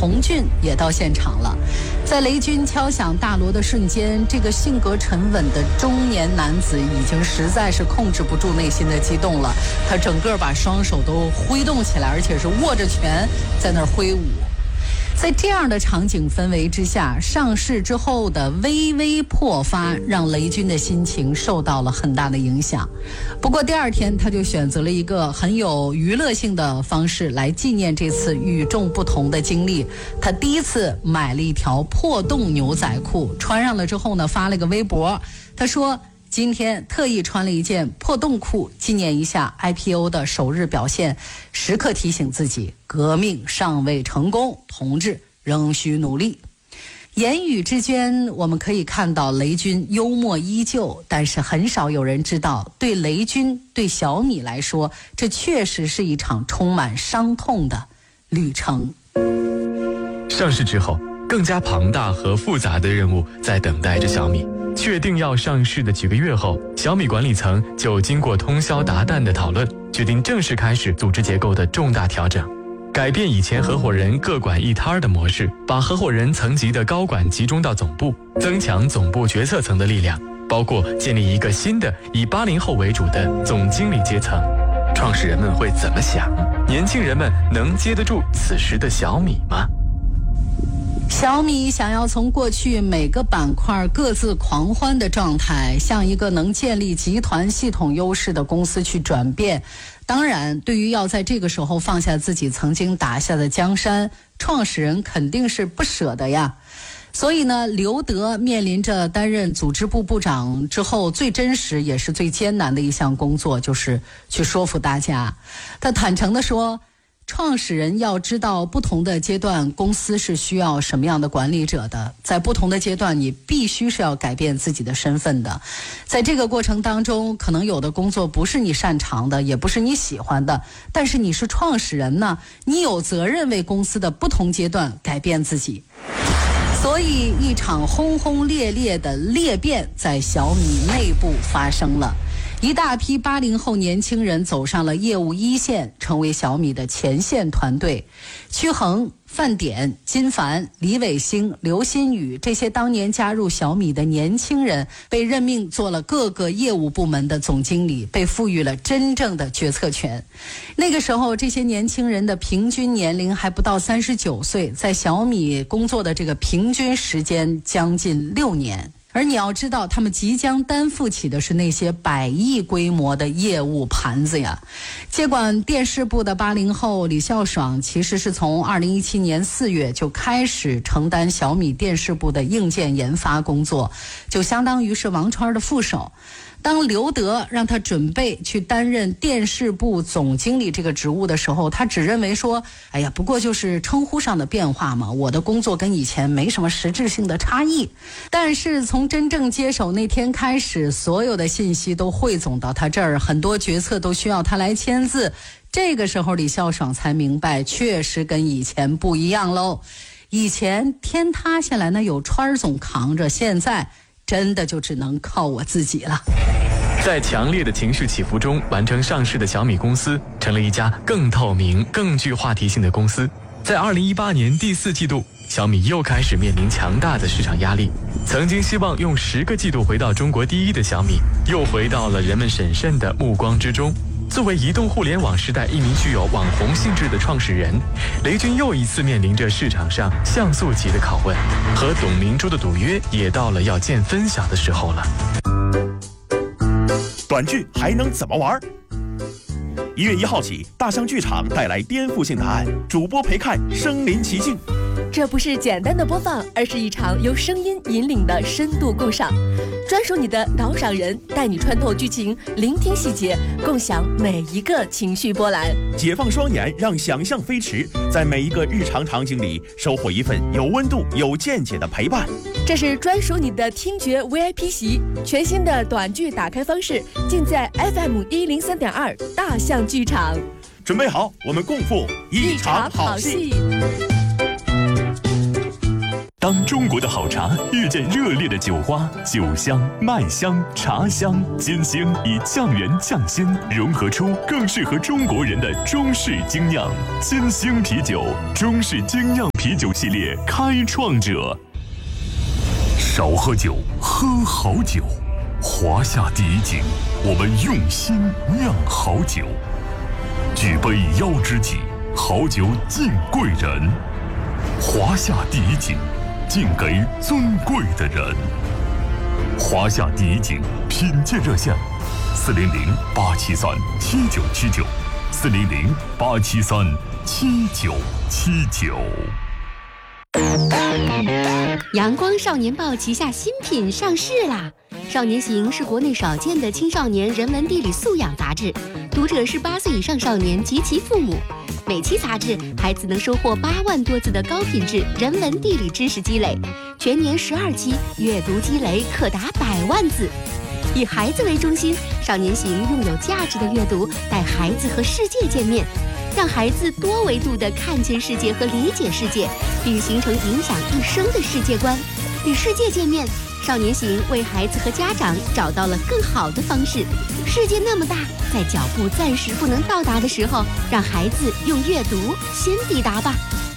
洪俊也到现场了。在雷军敲响大锣的瞬间，这个性格沉稳的中年男子已经实在是控制不住内心的激动了，他整个把双手都挥动起来，而且是握着拳在那儿挥舞。在这样的场景氛围之下，上市之后的微微破发让雷军的心情受到了很大的影响。不过第二天他就选择了一个很有娱乐性的方式来纪念这次与众不同的经历。他第一次买了一条破洞牛仔裤，穿上了之后呢，发了个微博，他说今天特意穿了一件破洞裤，纪念一下 IPO 的首日表现，时刻提醒自己，革命尚未成功，同志仍需努力。言语之间，我们可以看到雷军幽默依旧，但是很少有人知道，对雷军、对小米来说，这确实是一场充满伤痛的旅程。 上市之后，更加庞大和复杂的任务在等待着小米。确定要上市的几个月后，小米管理层就经过通宵达旦的讨论，决定正式开始组织结构的重大调整，改变以前合伙人各管一摊的模式，把合伙人层级的高管集中到总部，增强总部决策层的力量，包括建立一个新的以80后为主的总经理阶层。创始人们会怎么想？年轻人们能接得住此时的小米吗？ 小米想要从过去每个板块各自狂欢的状态，向一个能建立集团系统优势的公司去转变。当然，对于要在这个时候放下自己曾经打下的江山，创始人肯定是不舍得呀。所以呢，刘德面临着担任组织部部长之后最真实也是最艰难的一项工作，就是去说服大家。他坦诚地说，创始人要知道不同的阶段公司是需要什么样的管理者的，在不同的阶段你必须是要改变自己的身份的。在这个过程当中，可能有的工作不是你擅长的，也不是你喜欢的，但是你是创始人呢，你有责任为公司的不同阶段改变自己。所以一场轰轰烈烈的裂变在小米内部发生了，一大批80后年轻人走上了业务一线，成为小米的前线团队。曲恒、范典、金凡、李伟星、刘新宇这些当年加入小米的年轻人，被任命做了各个业务部门的总经理，被赋予了真正的决策权。那个时候，这些年轻人的平均年龄还不到39岁，在小米工作的这个平均时间将近6年。而你要知道，他们即将担负起的是那些100亿规模的业务盘子呀。接管电视部的80后李孝爽，其实是从2017年4月就开始承担小米电视部的硬件研发工作，就相当于是王川的副手。当刘德让他准备去担任电视部总经理这个职务的时候，他只认为说，哎呀，不过就是称呼上的变化嘛，我的工作跟以前没什么实质性的差异。但是从真正接手那天开始，所有的信息都汇总到他这儿，很多决策都需要他来签字。这个时候李孝爽才明白，确实跟以前不一样喽。以前天塌下来呢有川总扛着，现在真的就只能靠我自己了。 在强烈的情绪起伏中完成上市的小米公司，成了一家更透明、更具话题性的公司。在2018年第4季度，小米又开始面临强大的市场压力。曾经希望用10个季度回到中国第一的小米，又回到了人们审慎的目光之中。作为移动互联网时代一名具有网红性质的创始人，雷军又一次面临着市场上像素级的拷问，和董明珠的赌约也到了要见分晓的时候了。 短剧还能怎么玩？1月1号起，大象剧场带来颠覆性答案，主播陪看身临其境。 这不是简单的播放，而是一场由声音引领的深度共赏，专属你的导赏人，带你穿透剧情，聆听细节，共享每一个情绪波澜。 解放双眼，让想象飞驰，在每一个日常场景里收获一份有温度、有见解的陪伴。 这是专属你的听觉 VIP 席，全新的短剧打开方式，尽在 FM103.2大象剧场。 准备好，我们共赴一场好戏。 当中国的好茶遇见热烈的酒花，酒香、麦香、茶香、金星以匠人匠心融合出更适合中国人的中式精酿。金星啤酒，中式精酿啤酒系列开创者。少喝酒，喝好酒。华夏第一井，我们用心酿好酒。举杯邀知己，好酒敬贵人。华夏第一井，敬给尊贵的人。华夏第一井品鉴热线：400-873-7979，400-873-7979。 阳光少年报旗下新品上市啦！少年行是国内少见的青少年人文地理素养杂志，读者是8岁以上少年及其父母。每期杂志，孩子能收获8万多字的高品质人文地理知识积累，全年12期，阅读积累可达100万字。以孩子为中心，少年行用有价值的阅读带孩子和世界见面，让孩子多维度地看见世界和理解世界，并形成影响一生的世界观。与世界见面，少年行为孩子和家长找到了更好的方式。世界那么大，在脚步暂时不能到达的时候，让孩子用阅读先抵达吧。